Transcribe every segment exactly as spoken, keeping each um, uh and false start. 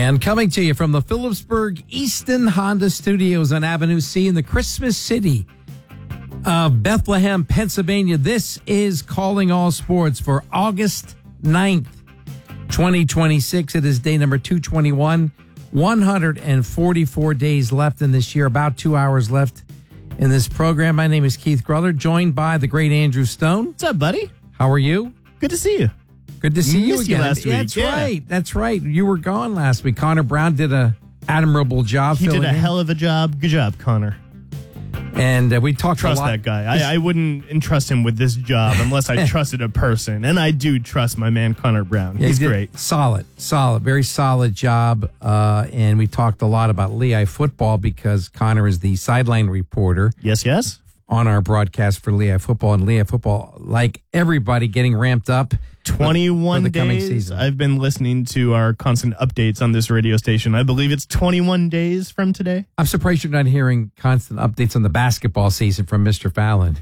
And coming to you from the Phillipsburg Easton Honda Studios on Avenue C in the Christmas city of Bethlehem, Pennsylvania, this is Calling All Sports for August ninth, twenty twenty-six. It is day number two twenty-one. one hundred forty-four days left in this year, about two hours left in this program. My name is Keith Gruller, joined by the great Andrew Stone. What's up, buddy? How are you? Good to see you. Good to see you Missed you again. last week, That's yeah. right. That's right. You were gone last week. Connor Brown did a admirable job. He did filling a in. hell of a job. Good job, Connor. And uh, we talked Trust a lot. that guy. I, I wouldn't entrust him with this job unless I trusted a person. And I do trust my man, Connor Brown. Yeah, He's he did great. Solid, solid, very solid job. Uh, and we talked a lot about Lehigh football because Connor is the sideline reporter Yes, yes. on our broadcast for Lehigh football. And Lehigh football, like everybody, getting ramped up. twenty-one for the coming days. season. I've been listening to our constant updates on this radio station. I believe it's twenty-one days from today. I'm surprised you're not hearing constant updates on the basketball season from Mister Fallon.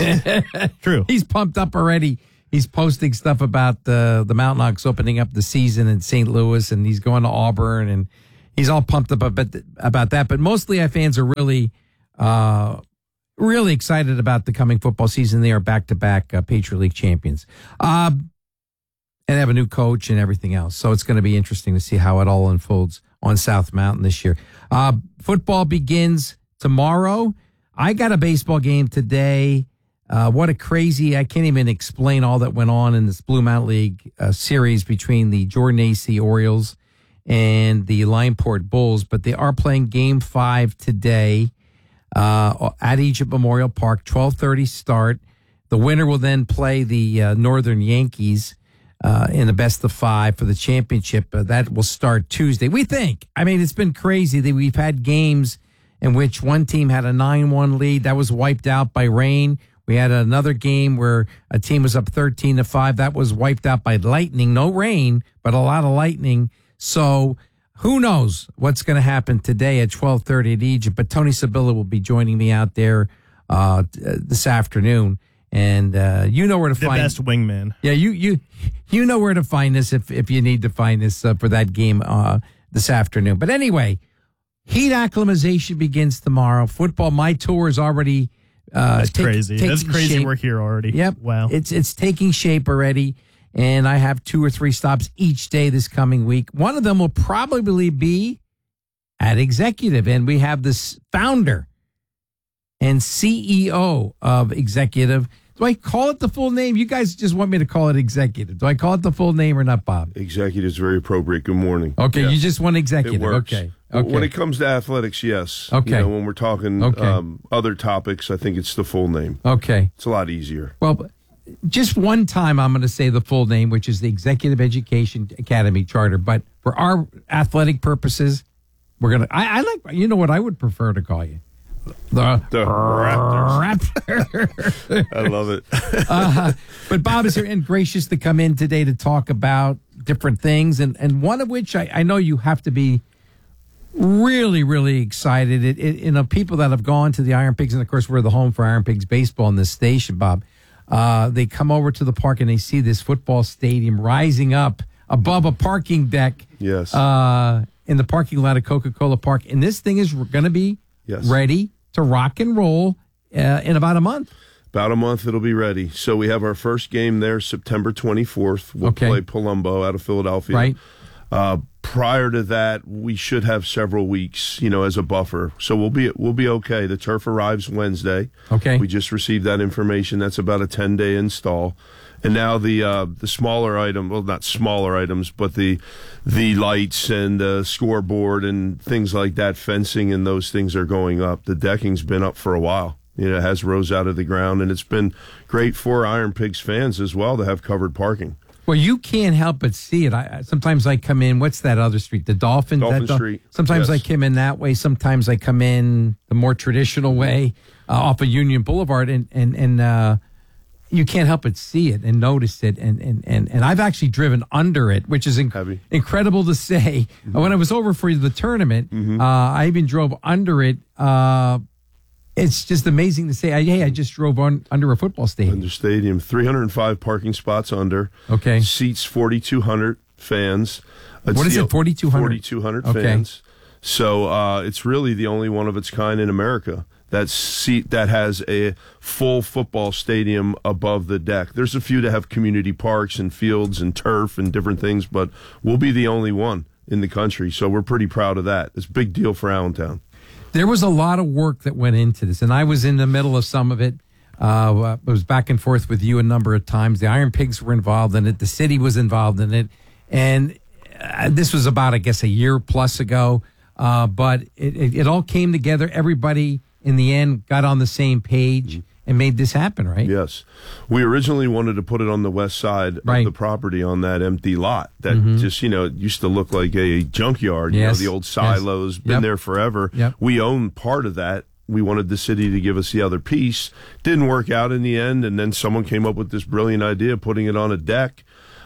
True. He's pumped up already. He's posting stuff about the the Mountain Hawks opening up the season in Saint Louis, and he's going to Auburn, and he's all pumped up about, about that. But most Lehigh fans are really, uh, really excited about the coming football season. They are back-to-back uh, Patriot League champions. Uh, and they have a new coach and everything else. So it's going to be interesting to see how it all unfolds on South Mountain this year. Uh, football begins tomorrow. I got a baseball game today. Uh, what a crazy, I can't even explain all that went on in this Blue Mountain League uh, series between the Jordan A C Orioles and the Lineport Bulls, but they are playing game five today uh, at Egypt Memorial Park, twelve thirty start. The winner will then play the uh, Northern Yankees uh, in the best of five for the championship. Uh, that will start Tuesday. We think, I mean, it's been crazy that we've had games in which one team had a nine one lead. That was wiped out by rain. We had another game where a team was up thirteen to five. That was wiped out by lightning. No rain, but a lot of lightning. So who knows what's going to happen today at twelve thirty at Egypt. But Tony Sabilla will be joining me out there uh, this afternoon. And uh, you know where to The find best wingman. Yeah, you you you know where to find this if, if you need to find this uh, for that game uh, this afternoon. But anyway, heat acclimatization begins tomorrow. Football, my tour is already uh, That's take, crazy. That's crazy shape. we're here already. Yep. Wow. It's it's taking shape already, and I have two or three stops each day this coming week. One of them will probably be at Executive, and we have this founder and C E O of Executive. Do I call it the full name? You guys just want me to call it Executive. Do I call it the full name or not, Bob? Executive is very appropriate. Good morning. Okay, Yes. you just want Executive. It works. Okay. Okay. When it comes to athletics, yes. Okay. You know, when we're talking Okay. um, other topics, I think it's the full name. Okay. It's a lot easier. Well, just one time I'm going to say the full name, which is the Executive Education Academy Charter. But for our athletic purposes, we're going to, I like, you know what I would prefer to call you? The, The Raptors. Raptor. I love it. uh, but Bob is here and gracious to come in today to talk about different things. And, and one of which I, I know you have to be really, really excited. It, it, you know, people that have gone to the Iron Pigs, and of course we're the home for Iron Pigs baseball in this station, Bob. Uh, they come over to the park and they see this football stadium rising up above a parking deck. Yes. Uh, in the parking lot of Coca-Cola Park. And this thing is going to be Yes. ready to rock and roll uh, in about a month. About a month, it'll be ready. So we have our first game there September twenty-fourth. We'll Okay. play Palumbo out of Philadelphia. Right. Uh, prior to that, we should have several weeks, you know, as a buffer. So we'll be we'll be okay. The turf arrives Wednesday. Okay. We just received that information. That's about a ten-day install. And now the uh, the smaller item, well, not smaller items, but the the lights and the scoreboard and things like that, fencing and those things are going up. The decking's been up for a while. You know, it has rose out of the ground, and it's been great for Iron Pigs fans as well to have covered parking. Well, you can't help but see it. I, sometimes I come in, what's that other street? The Dolphin? Dolphin that Dol- Street, Sometimes yes. I come in that way. Sometimes I come in the more traditional way uh, off of Union Boulevard, and, and, and uh, you can't help but see it and notice it. And, and, and, and I've actually driven under it, which is inc- Heavy. incredible to say. Mm-hmm. When I was over for the tournament, Mm-hmm. uh, I even drove under it. Uh, it's just amazing to say, hey, I just drove on under a football stadium. Under stadium, three hundred five parking spots under. Okay. Seats forty-two hundred. fans. It's What is the- it, forty-two hundred? forty-two hundred Okay. fans. So uh, it's really the only one of its kind in America that seat that has a full football stadium above the deck. There's a few that have community parks and fields and turf and different things, but we'll be the only one in the country. So we're pretty proud of that. It's a big deal for Allentown. There was a lot of work that went into this, and I was in the middle of some of it. Uh, I was back and forth with you a number of times. The Iron Pigs were involved in it. The city was involved in it. And uh, this was about, I guess, a year plus ago. Uh, but it, it, it all came together. Everybody, in the end, got on the same page and made this happen, right? Yes. We originally wanted to put it on the west side Right. of the property on that empty lot that Mm-hmm. just, you know, used to look like a junkyard, you know, Yes. the old Yes. silos, been Yep. there forever. Yep. We own part of that. We wanted the city to give us the other piece. Didn't work out in the end, and then someone came up with this brilliant idea of putting it on a deck.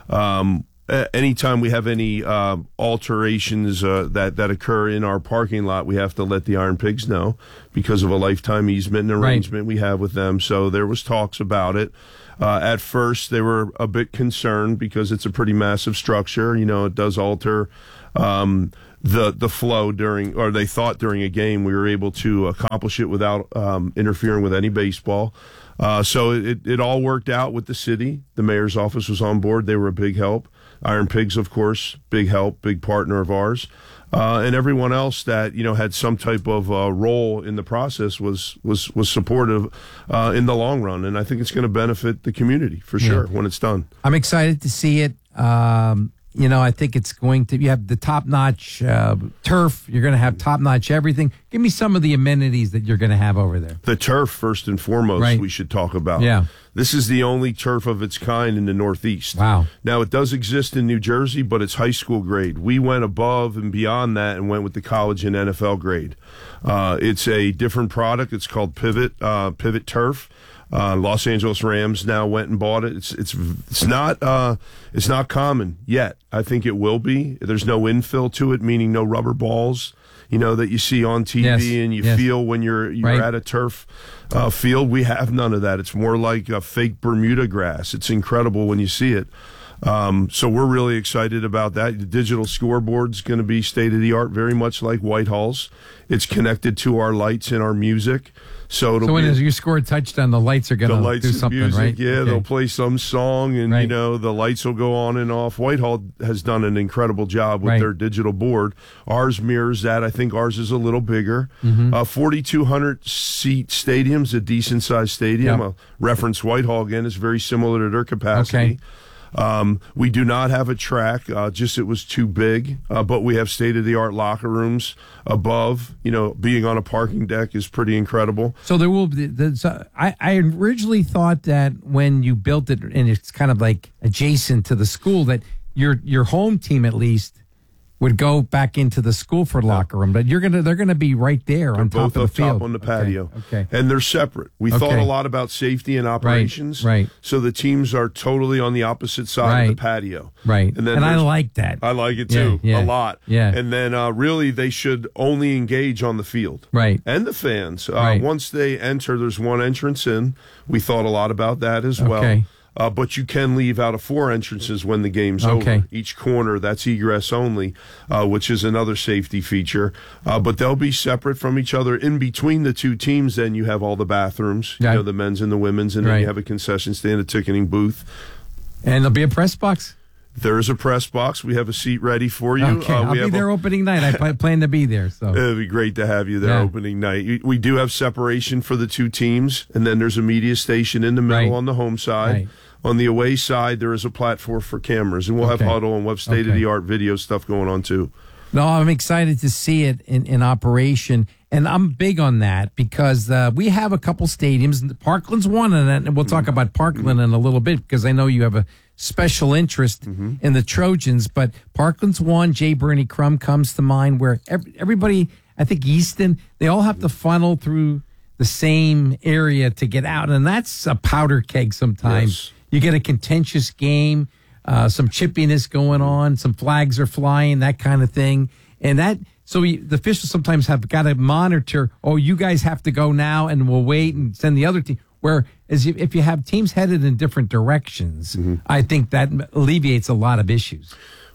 Um, a- anytime we have any uh, alterations uh, that, that occur in our parking lot, we have to let the Iron Pigs know because of a lifetime easement and Right. arrangement we have with them. So there was talks about it. Uh, at first, they were a bit concerned because it's a pretty massive structure. You know, it does alter um, the the flow during, or they thought during a game we were able to accomplish it without um, interfering with any baseball. Uh, so it, it all worked out with the city. The mayor's office was on board. They were a big help. Iron Pigs, of course, big help, big partner of ours. Uh, and everyone else that, you know, had some type of uh, role in the process was was was supportive uh, in the long run. And I think it's going to benefit the community for sure when it's done. I'm excited to see it. Um, you know, I think it's going to, you have the top-notch uh, turf. You're going to have top-notch everything. Give me some of the amenities that you're going to have over there. The turf, first and foremost, Right. we should talk about. Yeah. This is the only turf of its kind in the Northeast. Wow. Now, it does exist in New Jersey, but it's high school grade. We went above and beyond that and went with the college and N F L grade. Uh, it's a different product. It's called Pivot, uh, Pivot Turf. Uh, Los Angeles Rams now went and bought it. It's it's it's not uh, it's not common yet. I think it will be. There's no infill to it, meaning no rubber balls, you know, that you see on T V Yes, and you yes. feel when you're you're Right. at a turf uh, field. We have none of that. It's more like a fake Bermuda grass. It's incredible when you see it. Um, so we're really excited about that. The digital scoreboard's going to be state of the art, very much like Whitehall's. It's connected to our lights and our music. So it'll So when be you score a touchdown, the lights are going the to lights do and something, music, right? yeah, Okay. they'll play some song, and you Right. know the lights will go on and off. Whitehall has done an incredible job with Right. their digital board. Ours mirrors that. I think ours is a little bigger. Mm-hmm. Uh, forty-two hundred seat stadium's a decent sized stadium. Yeah. I'll reference Whitehall again. It's very similar to their capacity. Okay. Um, we do not have a track, uh, just it was too big, uh, but we have state-of-the-art locker rooms above. You know, being on a parking deck is pretty incredible. So there will be. The, so I, I originally thought that when you built it, and it's kind of like adjacent to the school, that your your home team at least would go back into the school for locker room, but you're gonna they're gonna be right there on top Both of the up field top on the Okay, patio. Okay. And they're separate. We thought Okay. a lot about safety and operations. right. So the teams are totally on the opposite side of Right. the patio. Right. And then And I there's- like that. I like it Yeah, too, yeah, a lot. yeah. And then uh, really they should only engage on the field. Right. And the fans. Uh, Right. Once they enter, there's one entrance in. We thought a lot about that as well. Okay. Uh, but you can leave out of four entrances when the game's Okay. over. Each corner, that's egress only, uh, which is another safety feature. Uh, but they'll be separate from each other. In between the two teams, then you have all the bathrooms, Yeah. you know, the men's and the women's, and then Right. you have a concession stand, a ticketing booth. And there'll be a press box. There is a press box. We have a seat ready for you. Okay, Uh, I'll we be have there a, opening night. I pl- plan to be there. So It'd be great to have you there Yeah. opening night. We- We do have separation for the two teams, and then there's a media station in the middle Right. on the home side. Right. On the away side, there is a platform for cameras, and we'll Okay. have huddle and we'll have state-of-the-art video stuff going on too. no, I'm excited to see it in, in operation, and I'm big on that because uh, we have a couple stadiums. Parkland's one, and and we'll talk about Parkland in a little bit because I know you have a special interest in the Trojans. But Parkland's one. Jay Bernie Crum comes to mind, where every, everybody, I think Easton, they all have to funnel through the same area to get out, and that's a powder keg sometimes. Yes. You get a contentious game, uh, some chippiness going on, some flags are flying, that kind of thing. And that, so we, the officials sometimes have got to monitor, oh, you guys have to go now and we'll wait and send the other team. Whereas if if you have teams headed in different directions, I think that alleviates a lot of issues.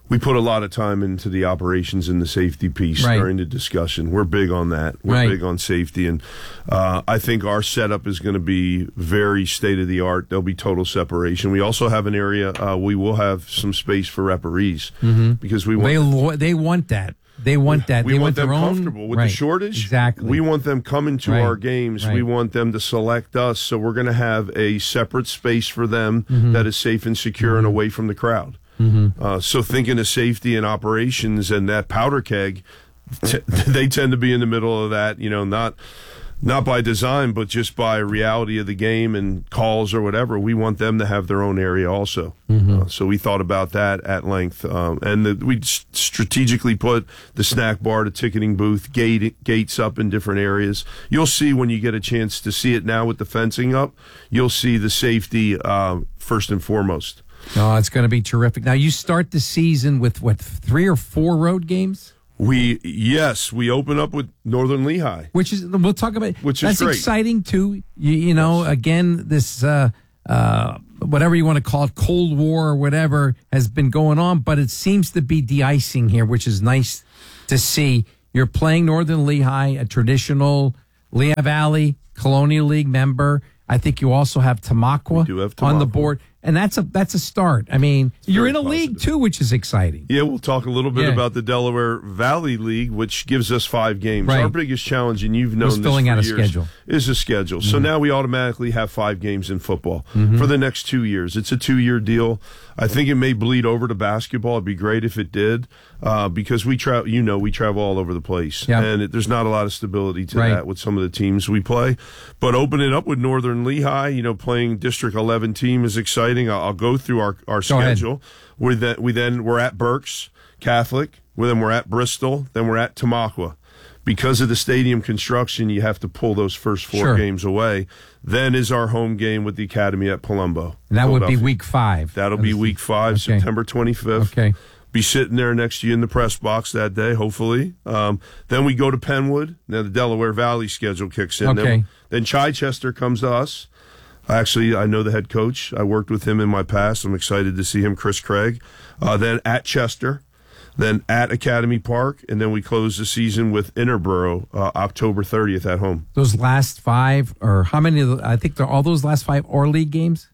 we put a lot of time into the operations and the safety piece Right. during the discussion. We're big on that. We're Right. big on safety, and uh, I think our setup is going to be very state of the art. There'll be total separation. We also have an area. Uh, we will have some space for referees Mm-hmm. because we want. They lo- they want that. They want that. We they want, want them their own, comfortable with right. the shortage. Exactly. We want them coming to Right. our games. Right. We want them to select us. So we're going to have a separate space for them Mm-hmm. that is safe and secure and away from the crowd. Mm-hmm. Uh, so thinking of safety and operations and that powder keg, t- they tend to be in the middle of that. You know, not not by design, but just by reality of the game and calls or whatever. We want them to have their own area also. Mm-hmm. Uh, so we thought about that at length, um, and the, we s- strategically put the snack bar, the ticketing booth, gate, gates up in different areas. You'll see when you get a chance to see it now with the fencing up. You'll see the safety uh, first and foremost. Oh, it's going to be terrific. Now, you start the season with, what, three or four road games? We yes, we open up with Northern Lehigh. Which is, we'll talk about, Which is that's great. exciting, too. You, you know, again, this, uh, uh, whatever you want to call it, Cold War or whatever, has been going on, but it seems to be de-icing here, which is nice to see. You're playing Northern Lehigh, a traditional Lehigh Valley Colonial League member. I think you also have Tamaqua, We do have on the Tamaqua. board, and that's a that's a start. I mean, you're very in a league positive. too, which is exciting. Yeah, we'll talk a little bit Yeah. about the Delaware Valley League, which gives us five games. Right. Our biggest challenge, and you've known Was this filling for out a years, schedule. is a schedule. Mm-hmm. So now we automatically have five games in football for the next two years. It's a two-year deal. I think it may bleed over to basketball. It'd be great if it did, uh, because we travel. You know, we travel all over the place, Yeah. and it, there's not a lot of stability to Right. that with some of the teams we play. But open it up with Northern Lehigh. You know, playing District eleven team is exciting. I'll, I'll go through our our Go ahead. schedule. We then we then we're at Berks Catholic. Then we're at Bristol. Then we're at Tamaqua. Because of the stadium construction, you have to pull those first four Sure. games away. Then is our home game with the Academy at Palumbo. And that would be Philadelphia. week five. That'll be week five, Okay. September twenty-fifth. Okay. Be sitting there next to you in the press box that day, hopefully. Um, then we go to Penwood. Now the Delaware Valley schedule kicks in. Okay. Then, then Chichester comes to us. Actually, I know the head coach. I worked with him in my past. I'm excited to see him, Chris Craig. Uh, then at Chester. Then at Academy Park. And then we close the season with Interborough uh, October thirtieth at home. Those last five, or how many of the, I think they're all those last five are league games?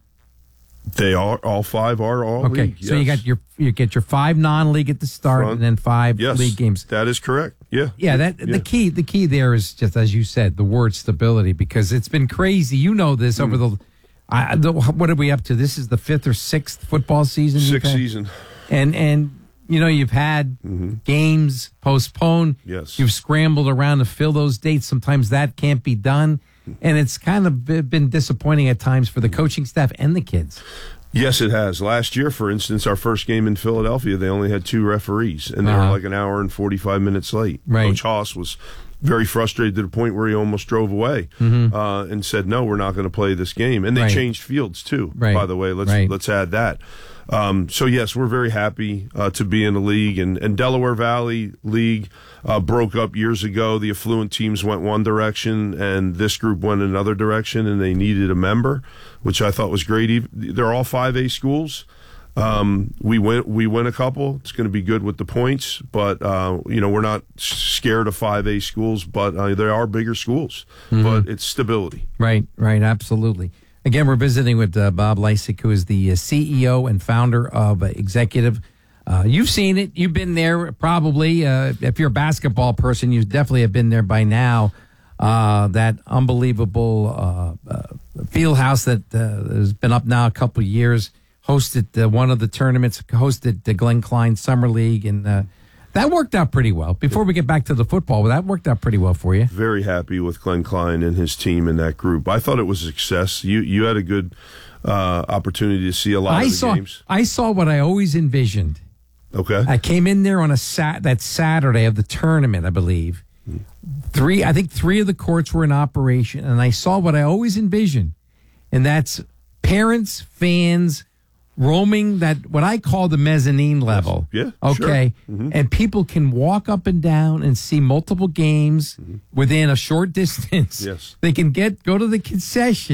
They are, all five are all Okay. league. So you yes. got your you get your five non-league at the start Front. and then five Yes, league games. that is correct. Yeah. Yeah, that Yeah. the key the key there is just as you said, the word stability, because it's been crazy. You know this over Mm. the I the, what are we up to? This is the fifth or sixth football season. you've Sixth had? season. And and you know, you've had games postponed. Yes. You've scrambled around to fill those dates. Sometimes that can't be done. And it's kind of be- been disappointing at times for the coaching staff and the kids. Yes, it has. Last year, for instance, our first game in Philadelphia, they only had two referees, and they Uh-huh. were like an hour and forty-five minutes late. Right. Coach Haas was very frustrated to the point where he almost drove away uh, and said, "No, we're not going to play this game." And they Mm-hmm. Right. changed fields too. Right. By the way, let's Right. let's add that. Um, so yes, we're very happy uh, to be in the league, and, and Delaware Valley League uh, broke up years ago. The affluent teams went one direction, and this group went another direction, and they needed a member, which I thought was great. Even- They're all five A schools. Um, we win, we win a couple. It's going to be good with the points, but uh, you know we're not scared of five A schools, but uh, there are bigger schools. But it's stability. Right, right, absolutely. Again, we're visiting with uh, Bob Lysick, who is the uh, C E O and founder of uh, Executive. Uh, you've seen it. You've been there probably. Uh, if you're a basketball person, you definitely have been there by now. Uh, that unbelievable uh, uh, field house that uh, has been up now a couple of years, hosted uh, one of the tournaments, hosted the Glenn Klein Summer League, and uh, that worked out pretty well. Before we get back to the football, well, that worked out pretty well for you. Very happy with Glenn Klein and his team and that group. I thought it was a success. You you had a good uh, opportunity to see a lot I of the saw, games. I saw what I always envisioned. Okay. I came in there on a sat that Saturday of the tournament, I believe. Three, I think three of the courts were in operation, and I saw what I always envisioned, and that's parents, fans roaming that what I call the mezzanine level. Yeah, Okay. sure. Mhm. And people can walk up and down and see multiple games within a short distance. Yes. They can get go to the concession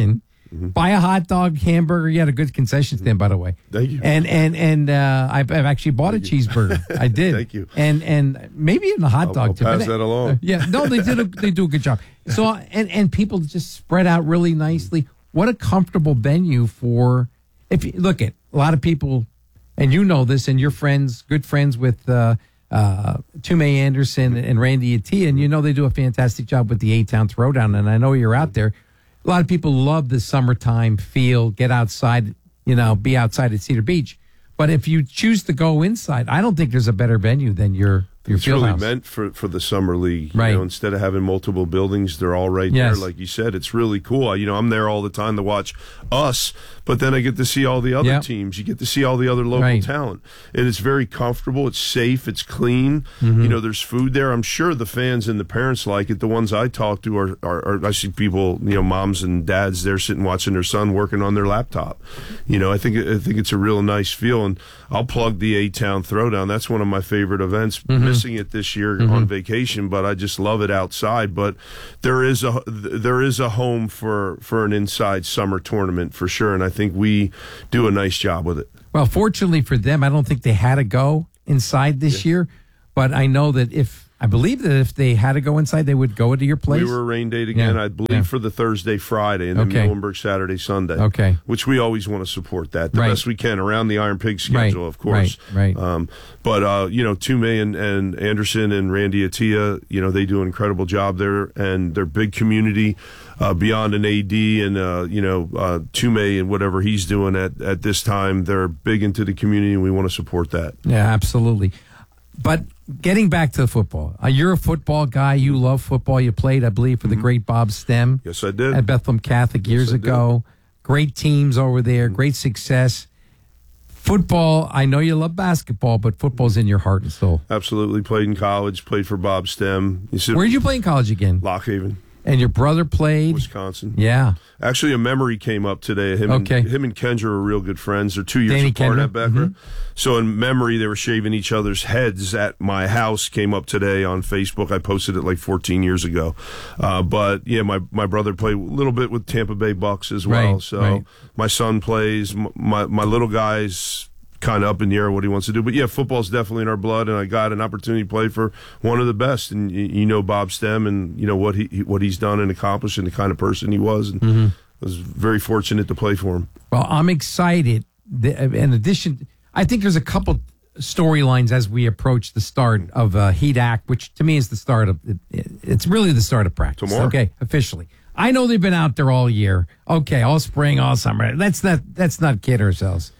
buy a hot dog, hamburger. You had a good concession stand, by the way. Thank you. And and and uh, I've, I've actually bought Thank a cheeseburger. I did. Thank you. And and maybe even a hot I'll, dog I'll too. pass But they- that along. uh, yeah, no, they did. A, they do a good job. So and and people just spread out really nicely. What a comfortable venue for. If you look at a lot of people, and you know this, and your friends, good friends with. Uh, Uh, Tume Anderson and Randy Attia, and you know they do a fantastic job with the A-Town Throwdown, and I know you're out there. A lot of people love the summertime feel, get outside, you know, be outside at Cedar Beach. But if you choose to go inside, I don't think there's a better venue than your your It's field really house. meant for, for the summer league. You Right. know, instead of having multiple buildings, they're all right Yes. there. Like you said, it's really cool. I, you know, I'm there all the time to watch us, but then I get to see all the other Yep. teams. You get to see all the other local Right. talent. It is very comfortable. It's safe. It's clean. Mm-hmm. You know, there's food there. I'm sure the fans and the parents like it. The ones I talk to are, are, are I see people, you know, moms and dads there sitting watching their son working on their laptop. You know, I think I think it's a real nice feel. And I'll plug the A-Town Throwdown. That's one of my favorite events. Mm-hmm. Missing it this year on vacation, but I just love it outside. But there is a there is a home for for an inside summer tournament for sure, and I think we do a nice job with it. Well, fortunately for them, I don't think they had to go inside this year, but I know that if I believe that if they had to go inside, they would go to your place. We were a rain date again, Yeah, I believe, yeah. for the Thursday, Friday, and then Okay. Muhlenberg Saturday, Sunday. Okay. Which we always want to support that the Right. best we can around the Iron Pig schedule, Right, of course. right, right. Um, but, uh, you know, Tume and, and Anderson and Randy Attia, you know, they do an incredible job there, and they're big community uh, beyond an A D and, uh, you know, uh, Tume and whatever he's doing at, at this time. They're big into the community, and we want to support that. Yeah, absolutely. But getting back to football, uh, you're a football guy. You love football. You played, I believe, for the great Bob Stem. Yes, I did. At Bethlehem Catholic years I did. ago. Great teams over there. Great success. Football, I know you love basketball, but football's in your heart and soul. Absolutely. Played in college, played for Bob Stem. You said Where did you play in college again? Lock Haven, And your brother played? Wisconsin. Yeah. Actually, a memory came up today. Him, Okay. and, him and Kendra are real good friends. They're two years Danny apart Kendra? at Becker. So in memory, they were shaving each other's heads at my house. Came up today on Facebook. I posted it like fourteen years ago. Uh, but yeah, my, my brother played a little bit with Tampa Bay Bucks as well. Right, so right. my son plays. M- My my little guy's kind of up in the air what he wants to do. But yeah, football's definitely in our blood, and I got an opportunity to play for one of the best. And you, you know Bob Stem, and you know what he what he's done and accomplished, and the kind of person he was. And Mm-hmm. I was very fortunate to play for him. Well, I'm excited. The- In addition, I think there's a couple storylines as we approach the start of uh, Heat Act, which to me is the start of it, it's really the start of practice. Tomorrow. Okay, officially. I know they've been out there all year. Okay, all spring, all summer. Let's not let's not kid ourselves.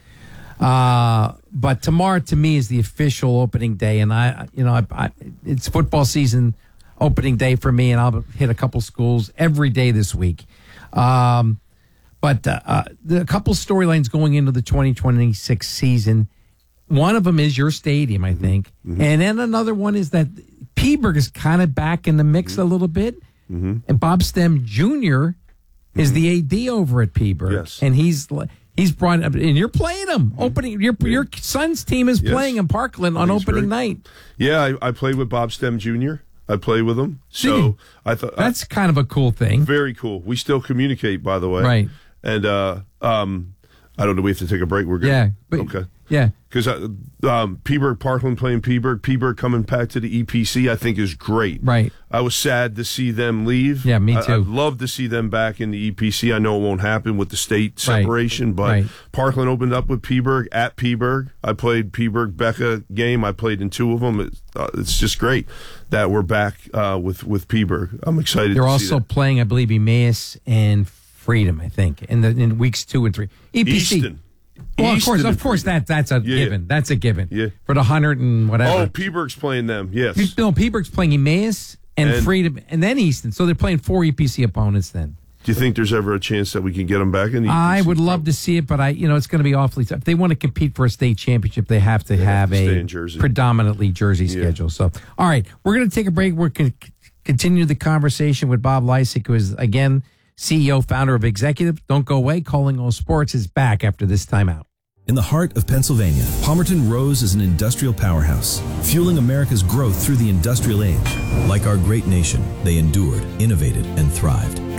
Uh, but tomorrow to me is the official opening day, and I, you know, I, I, it's football season opening day for me, and I'll hit a couple schools every day this week. Um, but uh, uh, the couple storylines going into the twenty twenty-six season. One of them is your stadium, I think, Mm-hmm. and then another one is that Peaburg is kind of back in the mix Mm-hmm. a little bit, and Bob Stem Junior is the A D over at Peaburg, Mm-hmm. Yes. and he's he's brought up, and you're playing him opening. Your your son's team is Yes. playing in Parkland on He's opening great. night. Yeah, I, I played with Bob Stem Junior I played with him. Did you? So I thought That's kind of a cool thing, very cool. We still communicate, by the way. right? And uh, um, I don't know. We have to take a break. We're good. Yeah, but, Okay. yeah. Because um, Peaburg, Parkland playing Peaburg, Peaburg coming back to the E P C, I think is great. Right. I was sad to see them leave. Yeah, me I- too. I'd love to see them back in the E P C. I know it won't happen with the state Right. separation, but Right. Parkland opened up with Peaburg at Peaburg. I played Peaburg Becca game. I played in two of them. It's, uh, it's just great that we're back uh, with with Peaburg. I'm excited. They're to see also that. playing, I believe, Emmaus and Freedom. I think in the in weeks two and three. E P C. Easton. Well, of course, Easton of and course, that that's a Yeah, given. That's a given. Yeah. For the hundred and Oh, whatever. Peaburg's playing them. Yes. No, Peaburg's playing Emmaus and, And- Freedom, and then Easton. So they're playing four E P C opponents. Then Do you think there's ever a chance that we can get them back in the E P C? I would love to see it, but I, you know, it's going to be awfully tough. If they want to compete for a state championship, they have to have have to stay a in Jersey. predominantly Jersey schedule. So, all right, we're going to take a break. We're going to continue the conversation with Bob Lysick, who is again C E O, founder of Executive. Don't go away. Calling All Sports is back after this timeout. In the heart of Pennsylvania, Palmerton rose as an industrial powerhouse, fueling America's growth through the industrial age. Like our great nation, they endured, innovated, and thrived,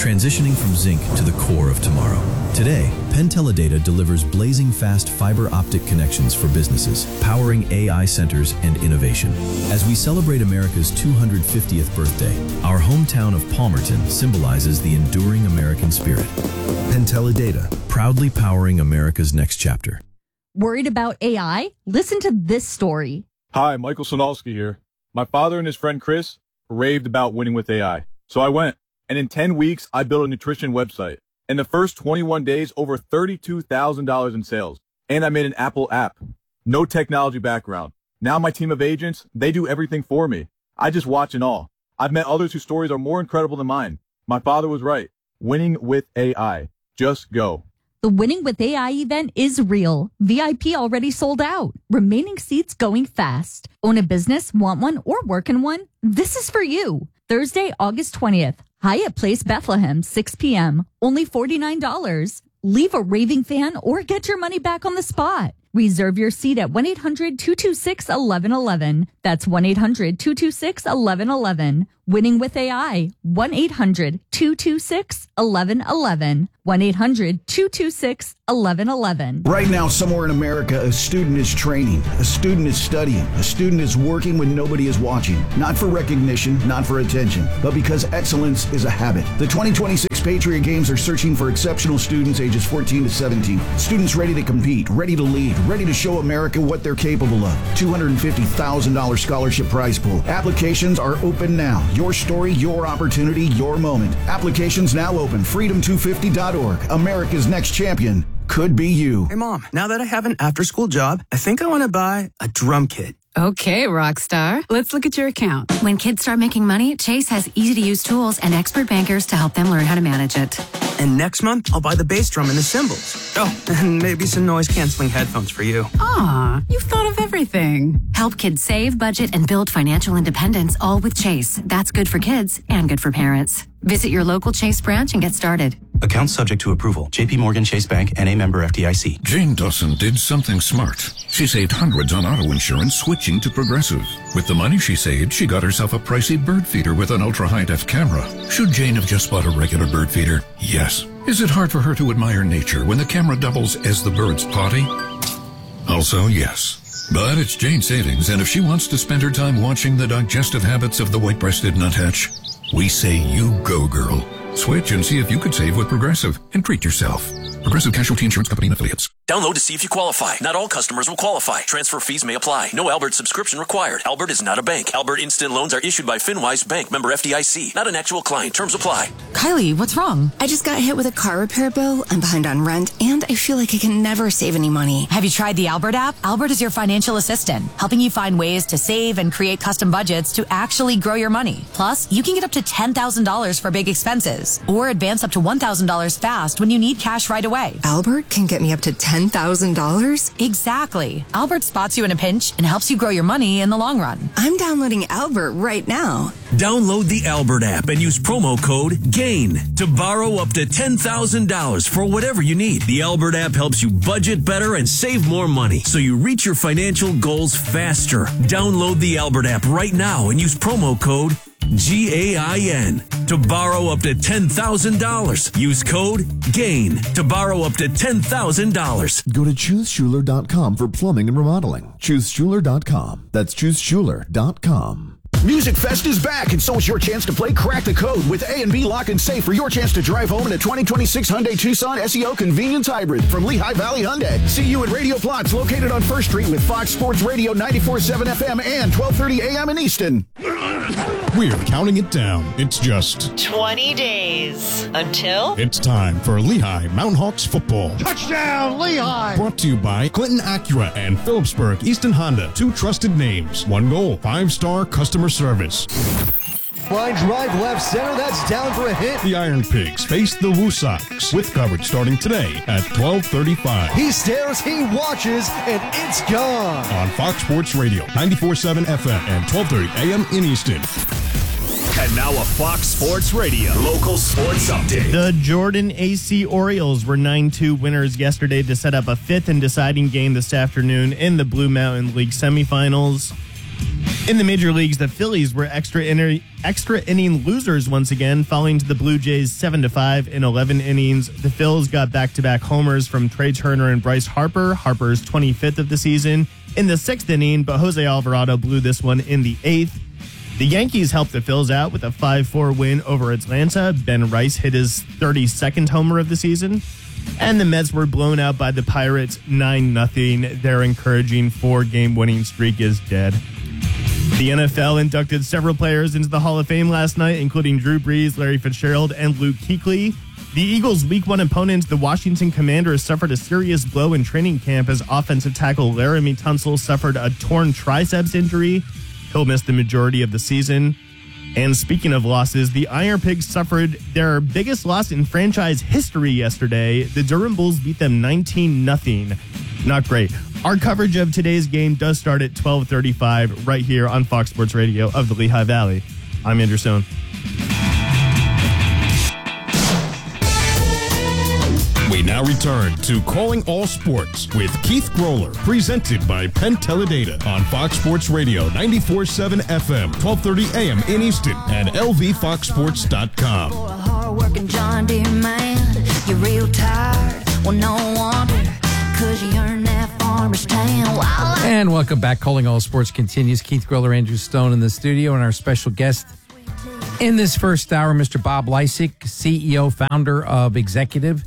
transitioning from zinc to the core of tomorrow. Today, Penn Teledata delivers blazing fast fiber optic connections for businesses, powering A I centers and innovation. As we celebrate America's two hundred fiftieth birthday, our hometown of Palmerton symbolizes the enduring American spirit. Penn Teledata, proudly powering America's next chapter. Worried about A I? Listen to this story. Hi, Michael Sonalski here. My father and his friend Chris raved about winning with A I. So I went, and in ten weeks, I built a nutrition website. In the first twenty-one days, over thirty-two thousand dollars in sales. And I made an Apple app. No technology background. Now my team of agents, they do everything for me. I just watch and all. I've met others whose stories are more incredible than mine. My father was right. Winning with A I. Just go. The Winning with A I event is real. V I P already sold out. Remaining seats going fast. Own a business, want one, or work in one? This is for you. Thursday, August twentieth. Hyatt Place, Bethlehem, six p.m. Only forty-nine dollars. Leave a raving fan or get your money back on the spot. Reserve your seat at one eight hundred two two six one one one one. That's one eight hundred two two six one one one one. Winning with A I. one eight hundred two two six one one one one. one eight hundred two two six one one one one. Right now, somewhere in America, a student is training, a student is studying, a student is working when nobody is watching. Not for recognition, not for attention, but because excellence is a habit. The twenty twenty-six Patriot Games are searching for exceptional students ages fourteen to seventeen. Students ready to compete, ready to lead, ready to show America what they're capable of. two hundred fifty thousand dollars scholarship prize pool. Applications are open now. Your story, your opportunity, your moment. Applications now open. freedom two fifty dot org. America's next champion could be you. Hey, Mom, now that I have an after-school job, I think I want to buy a drum kit. Okay, rock star. Let's look at your account. When kids start making money, Chase has easy-to-use tools and expert bankers to help them learn how to manage it. And next month, I'll buy the bass drum and the cymbals. Oh, and maybe some noise-canceling headphones for you. Aw, you've thought of everything. Help kids save, budget, and build financial independence, all with Chase. That's good for kids and good for parents. Visit your local Chase branch and get started. Account subject to approval. J P Morgan Chase Bank, N A member F D I C. Jane Dawson did something smart. She saved hundreds on auto insurance switching to Progressive. With the money she saved, she got herself a pricey bird feeder with an ultra-high-def camera. Should Jane have just bought a regular bird feeder? Yes. Is it hard for her to admire nature when the camera doubles as the bird's potty? Also, yes. But it's Jane's savings, and if she wants to spend her time watching the digestive habits of the white-breasted nuthatch, we say you go, girl. Switch and see if you could save with Progressive and treat yourself. Progressive Casualty Insurance Company and Affiliates. Download to see if you qualify. Not all customers will qualify. Transfer fees may apply. No Albert subscription required. Albert is not a bank. Albert Instant Loans are issued by FinWise Bank, member F D I C. Not an actual client. Terms apply. Kylie, what's wrong? I just got hit with a car repair bill. I'm behind on rent, and I feel like I can never save any money. Have you tried the Albert app? Albert is your financial assistant, helping you find ways to save and create custom budgets to actually grow your money. Plus, you can get up to ten thousand dollars for big expenses, or advance up to one thousand dollars fast when you need cash right away. Albert can get me up to ten thousand dollars? Exactly. Albert spots you in a pinch and helps you grow your money in the long run. I'm downloading Albert right now. Download the Albert app and use promo code GAIN to borrow up to ten thousand dollars for whatever you need. The Albert app helps you budget better and save more money so you reach your financial goals faster. Download the Albert app right now and use promo code G A I N to borrow up to ten thousand dollars. Use code GAIN to borrow up to ten thousand dollars. Go to choose schuler dot com for plumbing and remodeling. choose schuler dot com. That's choose schuler dot com. Music Fest is back, and so is your chance to play Crack the Code with A and B Lock and Safe for your chance to drive home in a twenty twenty-six Hyundai Tucson S E O Convenience Hybrid from Lehigh Valley Hyundai. See you at Radio Plots, located on First Street with Fox Sports Radio ninety-four point seven F M and twelve thirty A M in Easton. We're counting it down. It's just twenty days until it's time for Lehigh Mountain Hawks football. Touchdown, Lehigh! Brought to you by Clinton Acura and Phillipsburg Easton Honda. Two trusted names. One goal. Five-star customer service. Line drive left center. That's down for a hit. The Iron Pigs face the Woo Sox with coverage starting today at twelve thirty-five. He stares, he watches, and it's gone. On Fox Sports Radio, ninety-four point seven F M and twelve thirty A M in Easton. And now a Fox Sports Radio local sports update. The Jordan A C Orioles were nine two winners yesterday to set up a fifth and deciding game this afternoon in the Blue Mountain League semifinals. In the major leagues, the Phillies were extra inner, extra inning losers once again, falling to the Blue Jays seven to five in eleven innings. The Phils got back-to-back homers from Trey Turner and Bryce Harper, Harper's twenty-fifth of the season, in the sixth inning, but Jose Alvarado blew this one in the eighth. The Yankees helped the Phils out with a five four win over Atlanta. Ben Rice hit his thirty-second homer of the season. And the Mets were blown out by the Pirates nine nothing. Their encouraging four-game winning streak is dead. The N F L inducted several players into the Hall of Fame last night, including Drew Brees, Larry Fitzgerald, and Luke Kuechly. The Eagles' Week one opponents, the Washington Commanders, suffered a serious blow in training camp as offensive tackle Laramie Tunsil suffered a torn triceps injury. He'll miss the majority of the season. And speaking of losses, the Iron Pigs suffered their biggest loss in franchise history yesterday. The Durham Bulls beat them nineteen nothing. Not great. Our coverage of today's game does start at twelve thirty-five right here on Fox Sports Radio of the Lehigh Valley. I'm Andrew Stone. We now return to Calling All Sports with Keith Groller, presented by Penn Teledata on Fox Sports Radio ninety-four point seven F M, twelve thirty A M in Easton, and L V fox sports dot com. For a hard-working John Deere man, you're real tired. Well, no wonder, because you earned that farmer's tan. Wow. And welcome back. Calling All Sports continues. Keith Groller, Andrew Stone in the studio, and our special guest in this first hour, Mister Bob Lysick, C E O, founder of Executive.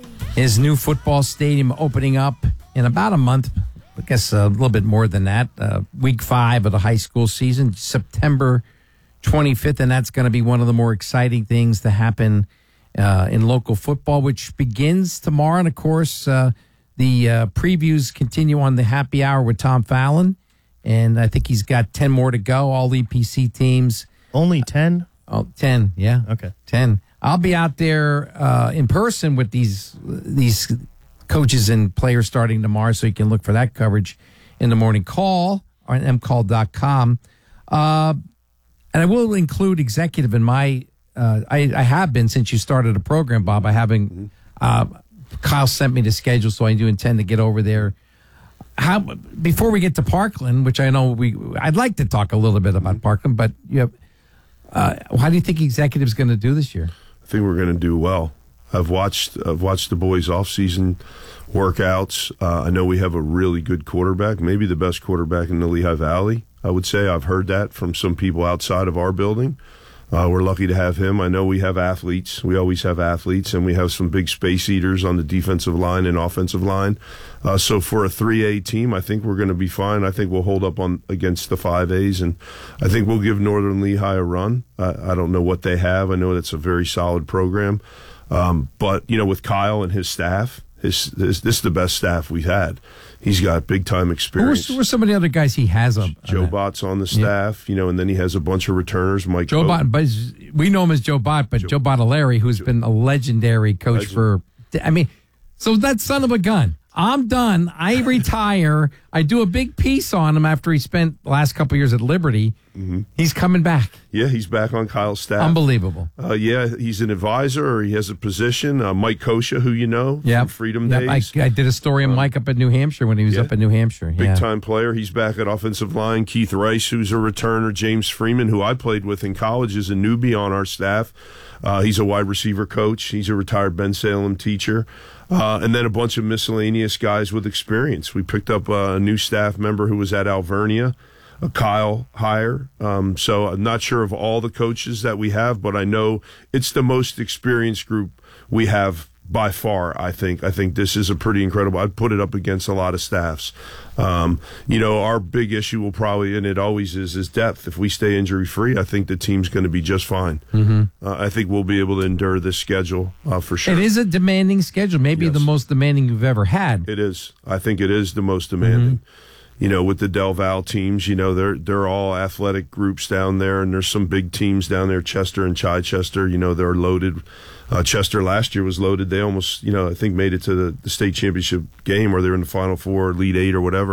His new football stadium opening up in about a month, I guess a little bit more than that, uh, week five of the high school season, September twenty-fifth, and that's going to be one of the more exciting things to happen uh, in local football, which begins tomorrow. And, of course, uh, the uh, previews continue on the happy hour with Tom Fallon, and I think he's got ten more to go, all E P C teams. Only ten? Oh, ten, yeah. Okay. ten. I'll be out there uh, in person with these these coaches and players starting tomorrow, so you can look for that coverage in the morning call or on m call dot com. Uh, and I will include Executive in my, uh, I, I have been since you started the program, Bob. I haven't, uh, Kyle sent me the schedule, so I do intend to get over there. How, before we get to Parkland, which I know we, I'd like to talk a little bit about Parkland, but you have, uh, how do you think Executive's going to do this year? I think we're going to do well. I've watched I've watched the boys' off-season workouts. Uh, I know we have a really good quarterback, maybe the best quarterback in the Lehigh Valley, I would say. I've heard that from some people outside of our building. Uh, we're lucky to have him. I know we have athletes. We always have athletes, and we have some big space eaters on the defensive line and offensive line. Uh, so for a three A team, I think we're going to be fine. I think we'll hold up on against the five A's, and I think we'll give Northern Lehigh a run. Uh, I don't know what they have. I know that's a very solid program. Um, but, you know, with Kyle and his staff, his, his this is the best staff we've had. He's got big-time experience. Who are some of the other guys he has? A, Joe Bott's on the staff, yeah. you know, and then he has a bunch of returners. Mike Joe Bott, but we know him as Joe Bott, but Joe, Joe Bottiglieri, who's Joe, been a legendary coach legend. for, I mean, so that son of a gun. I'm done. I retire. I do a big piece on him after he spent the last couple of years at Liberty. Mm-hmm. He's coming back. Yeah, he's back on Kyle's staff. Unbelievable. Uh, yeah, he's an advisor, or he has a position. Uh, Mike Kosha, who you know yep. from Freedom yep. Days. I, I did a story on uh, Mike up at New Hampshire when he was yeah. up at New Hampshire. Big yeah. time player. He's back at offensive line. Keith Rice, who's a returner. James Freeman, who I played with in college, is a newbie on our staff. Uh, he's a wide receiver coach. He's a retired Ben Salem teacher. Uh, and then a bunch of miscellaneous guys with experience. We picked up a new staff member who was at Alvernia, a Kyle Hire. Um, so I'm not sure of all the coaches that we have, but I know it's the most experienced group we have by far, I think. I think this is a pretty incredible. I'd put it up against a lot of staffs. Um, you know, our big issue will probably, and it always is, is depth. If we stay injury-free, I think the team's going to be just fine. Mm-hmm. Uh, I think we'll be able to endure this schedule uh, for sure. It is a demanding schedule, maybe yes. the most demanding you've ever had. It is. I think it is the most demanding. Mm-hmm. You know, with the Del Val teams, you know, they're they're all athletic groups down there, and there's some big teams down there, Chester and Chichester, you know, they're loaded. Uh, Chester last year was loaded. They almost, you know, I think made it to the, the state championship game, or they're in the Final Four, Elite Eight, or whatever.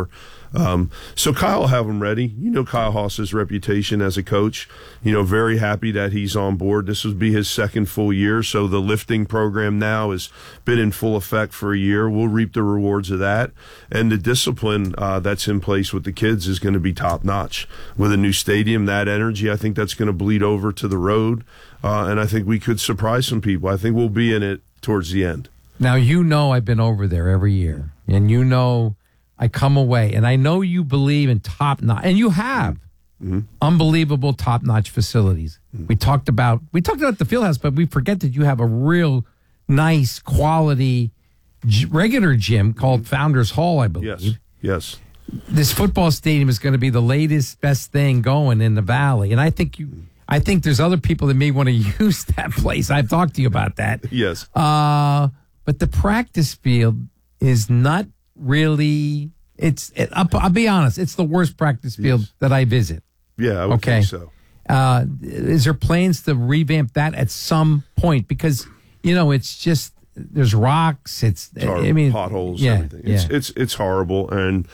Um, so Kyle will have them ready. You know Kyle Haas's reputation as a coach. You know, very happy that he's on board. This will be his second full year, so the lifting program now has been in full effect for a year. We'll reap the rewards of that. And the discipline uh, that's in place with the kids is going to be top-notch. With a new stadium, that energy, I think that's going to bleed over to the road, uh, and I think we could surprise some people. I think we'll be in it towards the end. Now, you know I've been over there every year, and you know I come away, and I know you believe in top-notch, and you have mm-hmm. unbelievable top-notch facilities. Mm-hmm. We talked about we talked about the Fieldhouse, but we forget that you have a real nice, quality, g- regular gym called mm-hmm. Founders Hall, I believe. Yes, yes. This football stadium is going to be the latest, best thing going in the Valley, and I think you. I think there's other people that may want to use that place. I've talked to you about that. Yes. Uh, but the practice field is not really, it's, it, I'll, I'll be honest, it's the worst practice field yes. that I visit. Yeah, I would okay. think so. Uh, is there plans to revamp that at some point? Because, you know, it's just, there's rocks, it's, it's horrible, I mean, potholes, yeah, everything. It's, yeah. it's, it's horrible. And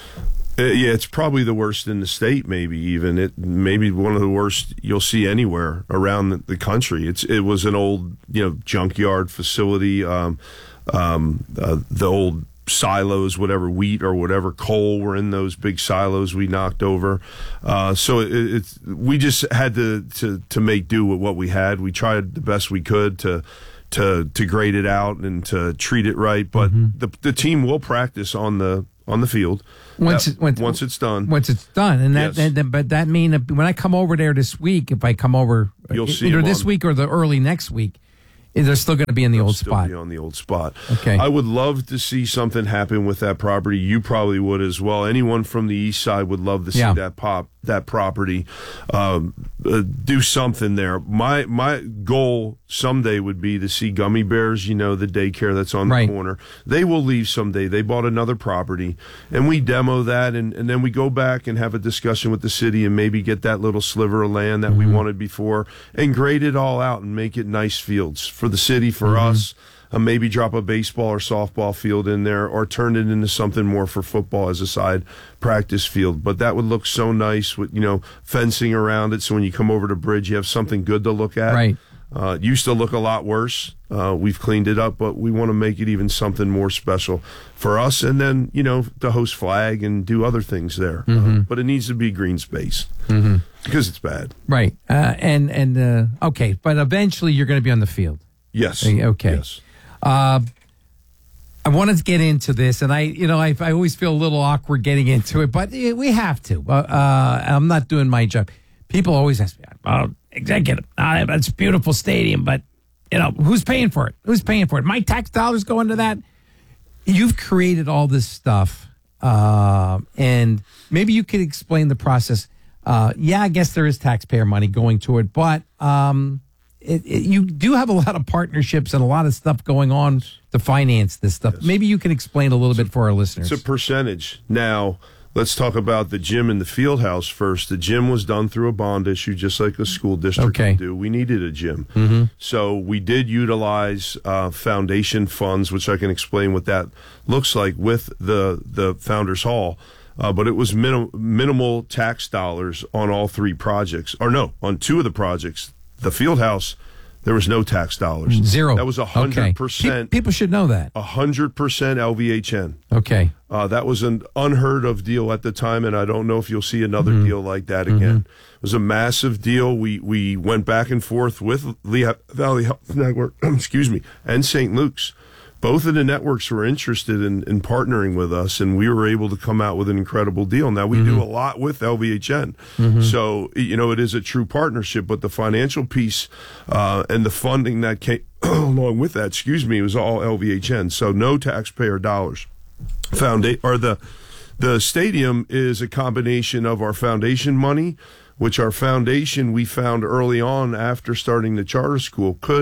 uh, yeah, it's probably the worst in the state, maybe even. It maybe one of the worst you'll see anywhere around the, the country. It's It was an old, you know, junkyard facility, um, um, uh, the old silos, whatever wheat or whatever coal were in those big silos we knocked over. Uh, so it, it's we just had to, to to make do with what we had. We tried the best we could to to to grade it out and to treat it right. But mm-hmm. the the team will practice on the on the field once that, it, once, once it's done. Once it's done, and that, yes. that but that mean that when I come over there this week, if I come over You'll see either this on, week or the early next week, they're still going to be in the old still spot. Be on the old spot. Okay. I would love to see something happen with that property. You probably would as well. Anyone from the east side would love to see yeah. that pop that property um, uh, do something there. My my goal someday would be to see Gummy Bears. You know, the daycare that's on the right. corner. They will leave someday. They bought another property, and we demo that, and, and then we go back and have a discussion with the city and maybe get that little sliver of land that mm-hmm. we wanted before and grade it all out and make it nice fields for the city, for mm-hmm. us. Uh, maybe drop a baseball or softball field in there or turn it into something more for football as a side practice field. But that would look so nice with, you know, fencing around it. So when you come over the bridge, you have something good to look at. Right. Uh, it used to look a lot worse. Uh, we've cleaned it up, but we want to make it even something more special for us. And then, you know, to host flag and do other things there. Mm-hmm. Uh, but it needs to be green space mm-hmm. because it's bad. Right. Uh, and, and uh, okay. But eventually you're going to be on the field. Yes. Okay. Yes. Uh, I wanted to get into this, and I, you know, I, I always feel a little awkward getting into it, but we have to. Uh, uh, I'm not doing my job. People always ask me, "Oh, executive, uh, that's a beautiful stadium, but you know, who's paying for it? Who's paying for it? My tax dollars go into that." You've created all this stuff, uh, and maybe you could explain the process. Uh, yeah, I guess there is taxpayer money going to it, but. Um, It, it, you do have a lot of partnerships and a lot of stuff going on to finance this stuff. Yes. Maybe you can explain a little bit for our listeners. It's a percentage. Now, let's talk about the gym and the field house first. The gym was done through a bond issue, just like a school district okay. would do. We needed a gym. Mm-hmm. So we did utilize uh, foundation funds, which I can explain what that looks like with the, the Founders Hall. Uh, but it was minim- minimal tax dollars on all three projects. Or no, on two of the projects. The field house, there was no tax dollars. Zero. That was a hundred percent. People should know that. A hundred percent L V H N. Okay. Uh, that was an unheard of deal at the time, and I don't know if you'll see another mm-hmm. deal like that again. Mm-hmm. It was a massive deal. We we went back and forth with Lehigh Valley Health Network, excuse me, and Saint Luke's. Both of the networks were interested in, in partnering with us, and we were able to come out with an incredible deal. Now, we mm-hmm. do a lot with L V H N. Mm-hmm. So, you know, it is a true partnership, but the financial piece uh, and the funding that came along with that, excuse me, was all L V H N. So no taxpayer dollars. Founda- or the, the stadium is a combination of our foundation money, which our foundation we found early on after starting the charter school could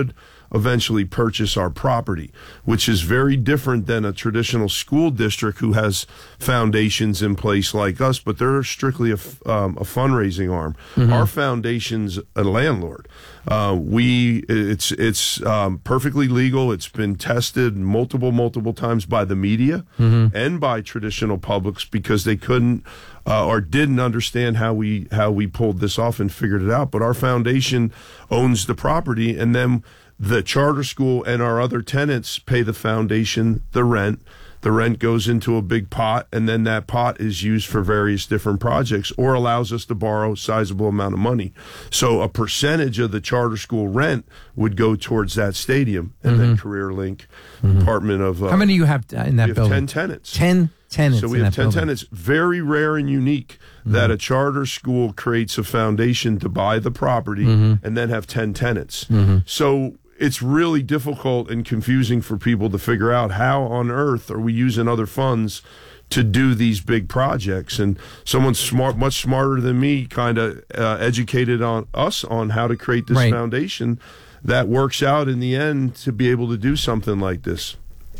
eventually purchase our property, which is very different than a traditional school district who has foundations in place like us, but they're strictly a, f- um, a fundraising arm. Mm-hmm. Our foundation's a landlord. Uh, we it's it's um, perfectly legal. It's been tested multiple multiple times by the media Mhm. and by traditional publics because they couldn't uh, or didn't understand how we how we pulled this off and figured it out. But our foundation owns the property, and then the charter school and our other tenants pay the foundation the rent. The rent goes into a big pot, and then that pot is used for various different projects or allows us to borrow a sizable amount of money. So a percentage of the charter school rent would go towards that stadium, and then Career Link, Department of... Uh, How many do you have uh, in that we have building? ten tenants. ten tenants So we in have that ten building. tenants. Very rare and unique that a charter school creates a foundation to buy the property Mhm. and then have ten tenants. Mhm. So it's really difficult and confusing for people to figure out how on earth are we using other funds to do these big projects. And someone smart, much smarter than me, kind of uh, educated on us on how to create this Right. foundation that works out in the end to be able to do something like this.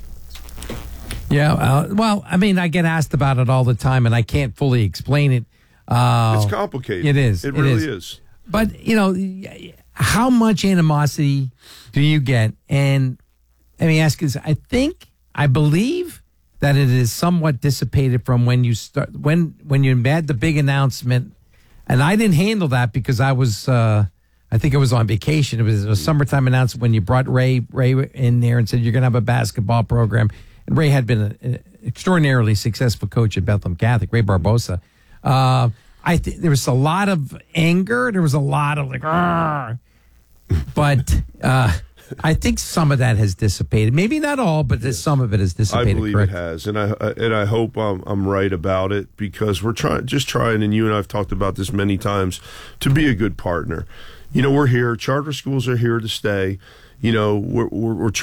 Yeah, uh, well, I mean, I get asked about it all the time, and I can't fully explain it. Uh, It's complicated. It is. It It really is. is. But, you know, how much animosity do you get? And let me ask you this. I think, I believe that it is somewhat dissipated from when you start, when, when you had the big announcement. And I didn't handle that because I was, uh, I think I was on vacation. It was a summertime announcement when you brought Ray, Ray in there and said, you're going to have a basketball program. And Ray had been an extraordinarily successful coach at Bethlehem Catholic, Ray Barbosa. Uh, I think there was a lot of anger. There was a lot of like, "Argh." But uh, I think some of that has dissipated. Maybe not all, but yes. some of it has dissipated. I believe correct? it has, and I and I hope I'm, I'm right about it because we're trying, just trying, and you and I have talked about this many times, to be a good partner. You know, we're here. Charter schools are here to stay. You know, we're we're, we're